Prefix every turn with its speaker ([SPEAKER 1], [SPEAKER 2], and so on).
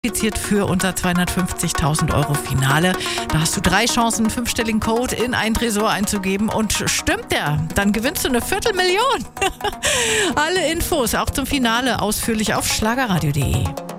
[SPEAKER 1] für unser 250.000 Euro Finale. Da hast du 3 Chancen, einen 5-stelligen Code in einen Tresor einzugeben und stimmt der, dann gewinnst du eine Viertelmillion. Alle Infos auch zum Finale ausführlich auf schlagerradio.de.